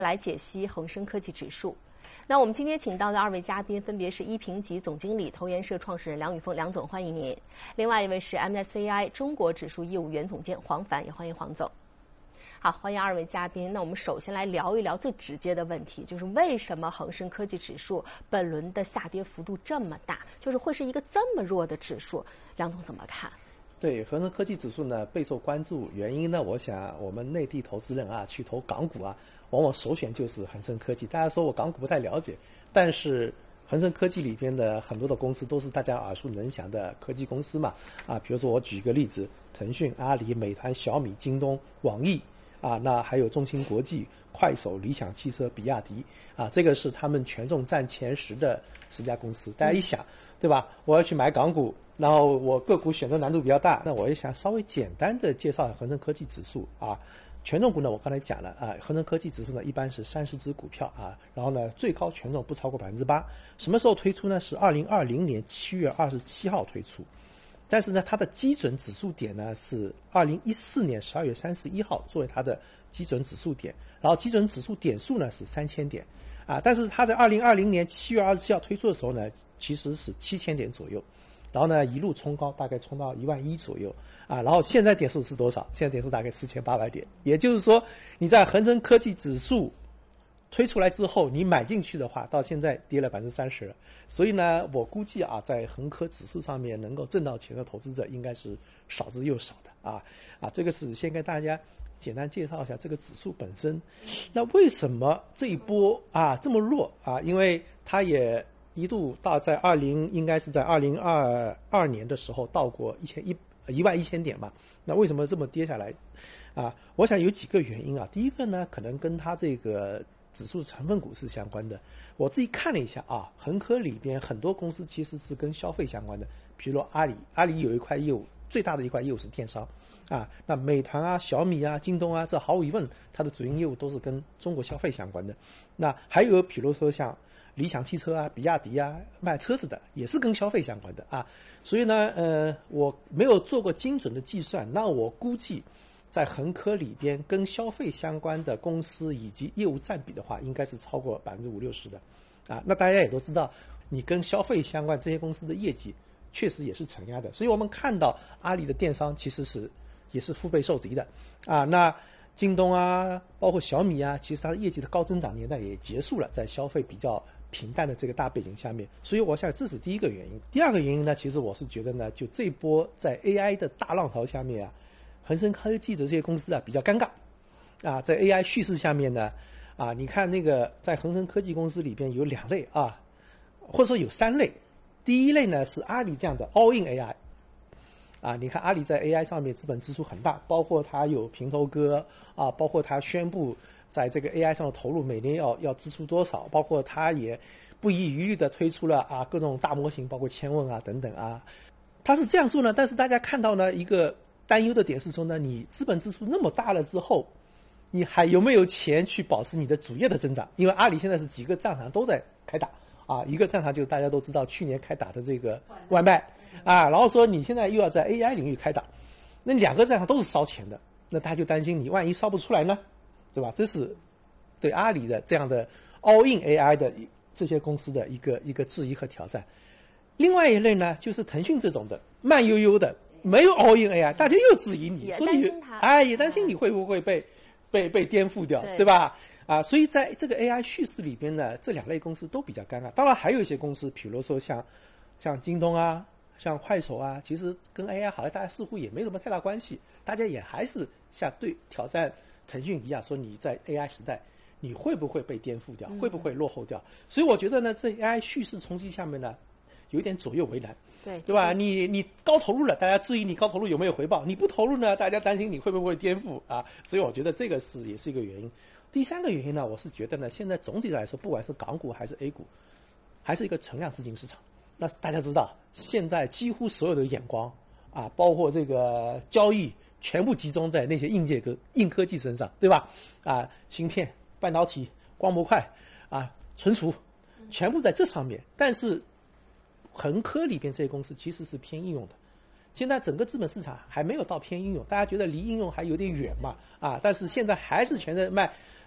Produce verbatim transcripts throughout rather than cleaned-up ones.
来解析恒生科技指数。那我们今天请到的二位嘉宾分别是一评级总经理、投研社创始人梁宇峰，梁总，欢迎您；另外一位是 M S C I 中国指数业务原总监黄凡，也欢迎黄总。好，欢迎二位嘉宾。那我们首先来聊一聊最直接的问题，就是为什么恒生科技指数本轮的下跌幅度这么大，就是会是一个这么弱的指数？梁总怎么看？ 对，恒生科技指数呢备受关注，原因呢，我想我们内地投资人啊去投港股啊，往往首选就是恒生科技。大家说我港股不太了解，但是恒生科技里边的很多的公司都是大家耳熟能详的科技公司嘛，啊，比如说我举一个例子，腾讯、阿里、美团、小米、京东、网易。啊，那还有中芯国际、快手、理想汽车、比亚迪啊，这个是他们权重占前十的十家公司。大家一想，对吧？我要去买港股，然后我个股选择难度比较大，那我也想稍微简单的介绍恒生科技指数啊。权重股呢，我刚才讲了啊，恒生科技指数呢一般是三十只股票啊，然后呢最高权重不超过百分之八。什么时候推出呢？是二零二零年七月二十七号推出。但是呢，它的基准指数点呢是二零一四年十二月三十一号作为它的基准指数点，然后基准指数点数呢是三千点，啊，但是它在二零二零年七月二十七号推出的时候呢，其实是七千点左右，然后呢一路冲高，大概冲到一万一左右，啊，然后现在点数是多少？现在点数大概四千八百点，也就是说你在恒生科技指数推出来之后，你买进去的话，到现在跌了百分之三十了。所以呢，我估计啊，在恒科指数上面能够挣到钱的投资者应该是少之又少的啊啊！这个是先跟大家简单介绍一下这个指数本身。那为什么这一波啊这么弱啊？因为它也一度到在二零应该是在二零二二年的时候到过一千一一万一千点嘛。那为什么这么跌下来？啊，我想有几个原因啊。第一个呢，可能跟它这个指数成分股是相关的。我自己看了一下啊，恒科里边很多公司其实是跟消费相关的，比如说阿里，阿里有一块业务，最大的一块业务是电商啊。那美团啊、小米啊、京东啊，这毫无疑问，它的主营业务都是跟中国消费相关的。那还有比如说像理想汽车啊、比亚迪啊，卖车子的也是跟消费相关的啊。所以呢，呃，我没有做过精准的计算，那我估计在恒科里边跟消费相关的公司以及业务占比的话，应该是超过百分之五六十的，啊，那大家也都知道，你跟消费相关这些公司的业绩确实也是承压的，所以我们看到阿里的电商其实是也是腹背受敌的，啊，那京东啊，包括小米啊，其实它的业绩的高增长年代也结束了，在消费比较平淡的这个大背景下面，所以我想这是第一个原因。第二个原因呢，其实我是觉得呢，就这波在 A I 的大浪潮下面啊，恒生科技的这些公司啊比较尴尬，啊，在 A I 叙事下面呢，啊，你看那个在恒生科技公司里边有两类啊，或者说有三类。第一类呢是阿里这样的 all in A I， 啊，你看阿里在 A I 上面资本支出很大，包括它有平头哥啊，包括它宣布在这个 A I 上的投入每年要要支出多少，包括它也不遗余力的推出了啊各种大模型，包括千问啊等等啊，它是这样做呢，但是大家看到呢一个担忧的点是说呢，你资本支出那么大了之后，你还有没有钱去保持你的主业的增长？因为阿里现在是几个战场都在开打啊，一个战场就大家都知道去年开打的这个外卖啊，然后说你现在又要在 A I 领域开打，那两个战场都是烧钱的，那他就担心你万一烧不出来呢，对吧？这是对阿里的这样的 all in A I 的这些公司的一个一个质疑和挑战。另外一类呢，就是腾讯这种的慢悠悠的。没有 all in A I， 大家又质疑你，说你哎也担心你会不会被被被颠覆掉， 对, 对吧？啊，所以在这个 A I 叙事里边呢，这两类公司都比较尴尬。当然还有一些公司，比如说像像京东啊、像快手啊，其实跟 A I 好像大家似乎也没什么太大关系，大家也还是像对挑战腾讯一样，说你在 A I 时代你会不会被颠覆掉，会不会落后掉？嗯、所以我觉得呢，这 A I 叙事冲击下面呢，有点左右为难。 对对吧？你你高投入了，大家质疑你高投入有没有回报；你不投入呢，大家担心你会不会颠覆啊？所以我觉得这个是也是一个原因。第三个原因呢，我是觉得呢，现在总体来说，不管是港股还是 A 股，还是一个存量资金市场。那大家知道，现在几乎所有的眼光啊，包括这个交易，全部集中在那些硬件科硬科技身上，对吧？啊，芯片、半导体、光模块啊、存储，全部在这上面。但是恒科里边这些公司其实是偏应用的，现在整个资本市场还没有到偏应用，大家觉得离应用还有点远嘛啊，但是现在还是全在卖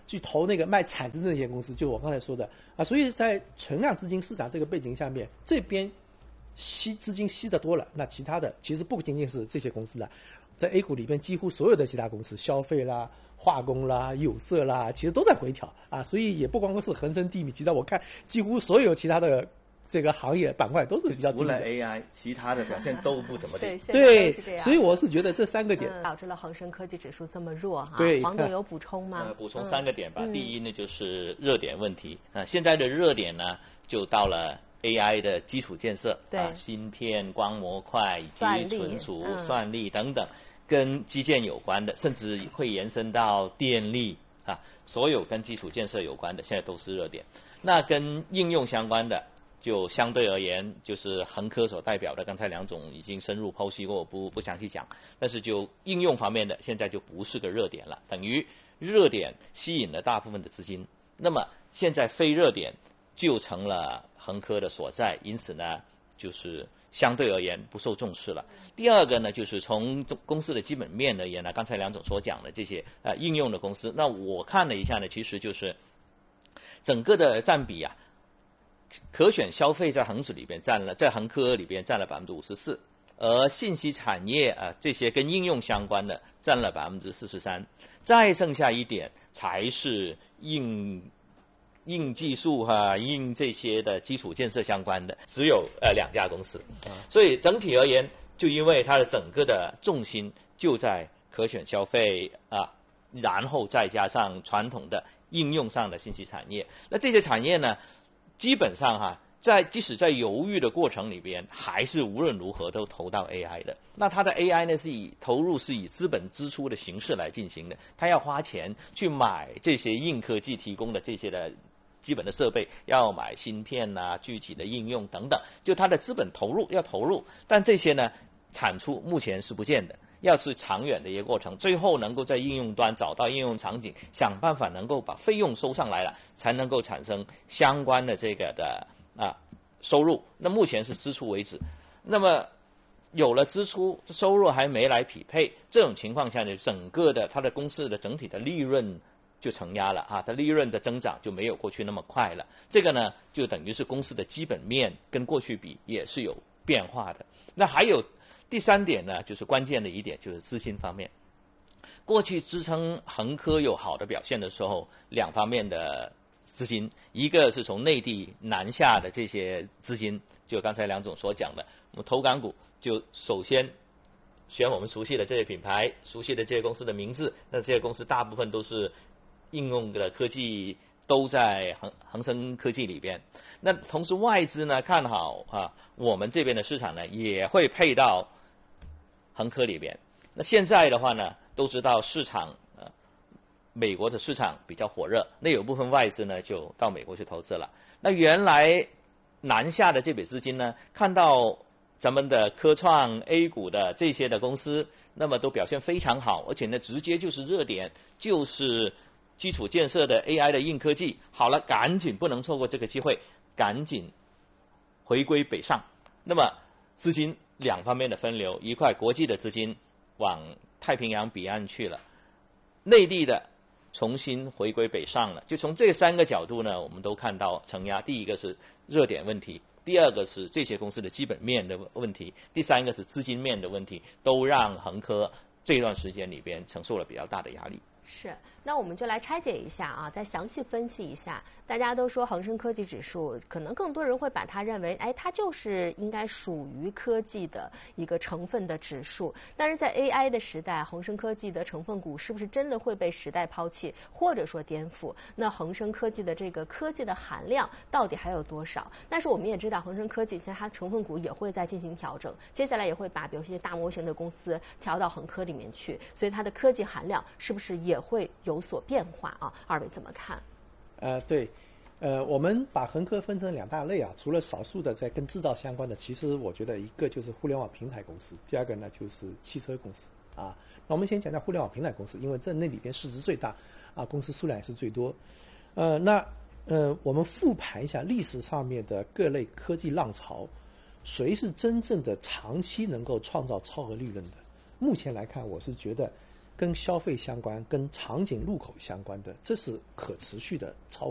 去投那个卖铲子的那些公司，就我刚才说的啊。所以在存量资金市场这个背景下面，这边吸资金吸得多了，那其他的其实不仅仅是这些公司的，在 A 股里边几乎所有的其他公司，消费啦、化工啦、有色啦，其实都在回调啊。所以也不光光是恒生低迷，其实我看几乎所有其他的这个行业板块都是比较低的。 除了 A I， 其他的表现都不怎么地。 对， 对，所以我是觉得这三个点、 嗯、导致了恒生科技指数这么弱哈。 对， 黄总有补充吗？ 呃，补充三个点吧。 嗯、 第一呢，就是热点问题啊、呃，现在的热点呢，就到了 A I 的基础建设， 对啊，芯片、光模块以及存储、 嗯、 算力等等，跟基建有关的，甚至会延伸到电力啊，所有跟基础建设有关的，现在都是热点。那跟应用相关的，就相对而言，就是恒科所代表的，刚才梁总已经深入剖析过，我不不详细讲。但是就应用方面的，现在就不是个热点了，等于热点吸引了大部分的资金，那么现在非热点就成了恒科的所在，因此呢，就是相对而言不受重视了。第二个呢，就是从公司的基本面而言呢，刚才梁总所讲的这些呃应用的公司，那我看了一下呢，其实就是整个的占比啊。可选消费在恒指里边占了，在恒科里边占了百分之五十四，而信息产业啊、呃、这些跟应用相关的占了百分之四十三，再剩下一点才是硬硬技术哈、啊、硬这些的基础建设相关的，只有呃两家公司，所以整体而言，就因为它的整个的重心就在可选消费啊，然后再加上传统的应用上的信息产业，那这些产业呢？基本上哈，在即使在犹豫的过程里边，还是无论如何都投到 A I 的。那它的 A I 呢，是以投入是以资本支出的形式来进行的，它要花钱去买这些硬科技提供的这些的基本的设备，要买芯片啊、具体的应用等等，就它的资本投入要投入，但这些呢，产出目前是不见的。要是长远的一个过程，最后能够在应用端找到应用场景，想办法能够把费用收上来了，才能够产生相关的这个的啊收入。那目前是支出为止，那么有了支出，收入还没来匹配，这种情况下呢，整个的它的公司的整体的利润就承压了啊，它利润的增长就没有过去那么快了。这个呢，就等于是公司的基本面跟过去比也是有变化的。那还有。第三点呢，就是关键的一点，就是资金方面。过去支撑恒科有好的表现的时候，两方面的资金，一个是从内地南下的这些资金，就刚才梁总所讲的，我们投港股就首先选我们熟悉的这些品牌、熟悉的这些公司的名字，那这些公司大部分都是应用的科技。都在恒恒生科技里边，那同时外资呢看好啊，我们这边的市场呢也会配到恒科里边。那现在的话呢，都知道市场呃美国的市场比较火热，那有部分外资呢就到美国去投资了。那原来南下的这笔资金呢，看到咱们的科创 A 股的这些的公司，那么都表现非常好，而且呢直接就是热点，就是。基础建设的 A I 的硬科技，好了，赶紧不能错过这个机会，赶紧回归北上。那么资金两方面的分流，一块国际的资金往太平洋彼岸去了，内地的重新回归北上了。就从这三个角度呢，我们都看到承压。第一个是热点问题，第二个是这些公司的基本面的问题，第三个是资金面的问题，都让恒科这段时间里边承受了比较大的压力。 是，那我们就来拆解一下啊，再详细分析一下。大家都说恒生科技指数，可能更多人会把它认为，哎，它就是应该属于科技的一个成分的指数。但是在 A I 的时代，恒生科技的成分股是不是真的会被时代抛弃，或者说颠覆？那恒生科技的这个科技的含量到底还有多少？但是我们也知道，恒生科技其实它成分股也会在进行调整，接下来也会把比如一些大模型的公司调到恒科里面去，所以它的科技含量是不是也会有所变化啊？二位怎么看？ 呃，对，呃，我们把恒科分成两大类啊，除了少数的在跟制造相关的，其实我觉得一个就是互联网平台公司，第二个呢就是汽车公司啊。那我们先讲讲互联网平台公司，因为在那里边市值最大啊，公司数量也是最多。呃，那呃，我们复盘一下历史上面的各类科技浪潮，谁是真正的长期能够创造超额利润的？目前来看，我是觉得， 跟消费相关、跟场景入口相关的，这是可持续的超